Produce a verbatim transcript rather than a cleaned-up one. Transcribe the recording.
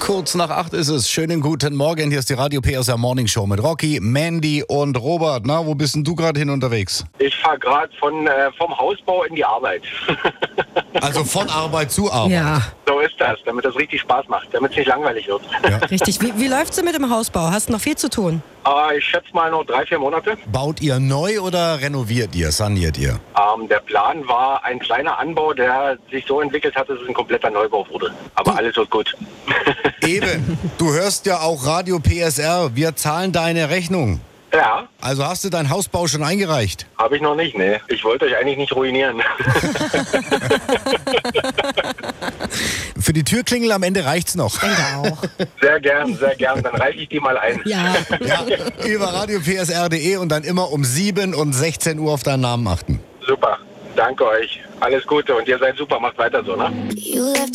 Kurz nach acht ist es. Schönen guten Morgen. Hier ist die Radio P S R Morning Show mit Rocky, Mandy und Robert. Na, wo bist denn du gerade hin unterwegs? Ich fahre gerade von äh, vom Hausbau in die Arbeit. Also von Arbeit zu Arbeit. Ja, So ist das, damit das richtig Spaß macht, damit es nicht langweilig wird. Ja. richtig. Wie, wie läuft's denn mit dem Hausbau? Hast du noch viel zu tun? Äh, ich schätze mal noch drei, vier Monate. Baut ihr neu oder renoviert ihr, saniert ihr? Ähm, der Plan war ein kleiner Anbau, der sich so entwickelt hat, dass es ein kompletter Neubau wurde. Aber alles wird gut. Eben, du hörst ja auch Radio P S R. Wir zahlen deine Rechnung. Ja, Also hast du deinen Hausbau schon eingereicht? habe ich noch nicht, ne. Ich wollte euch eigentlich nicht ruinieren. Für die Türklingel am Ende reicht's noch. Denke auch. Sehr gern, sehr gern. Dann reiche ich die mal ein. Ja. Ja, über radio p s r punkt d e und dann immer um sieben und sechzehn Uhr auf deinen Namen achten. Super. Danke euch. Alles Gute und ihr seid super. Macht weiter so, ne? You left